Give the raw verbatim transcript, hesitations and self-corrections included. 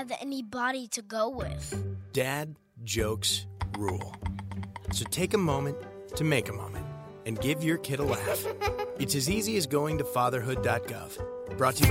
have anybody to go with. Dad jokes rule. So take a moment to make a moment and give your kid a laugh. It's as easy as going to fatherhood dot gov. Brought to you by